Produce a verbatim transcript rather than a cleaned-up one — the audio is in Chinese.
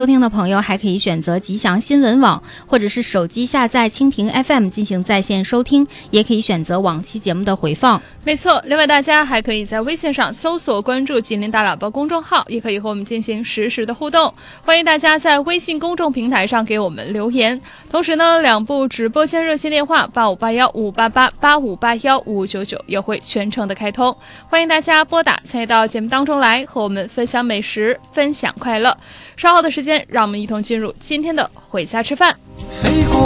收听的朋友还可以选择吉祥新闻网，或者是手机下载蜻蜓 F M 进行在线收听，也可以选择往期节目的回放。 没错，另外大家还可以在微信上搜索关注吉林大喇叭公众号，也可以和我们进行实时的互动。欢迎大家在微信公众平台上给我们留言。同时呢，两部直播间热线电话八五八幺五八八八五八幺五五九九也会全程的开通，欢迎大家拨打参与到节目当中来，和我们分享美食，分享快乐。稍后的时间，让我们一同进入今天的回家吃饭。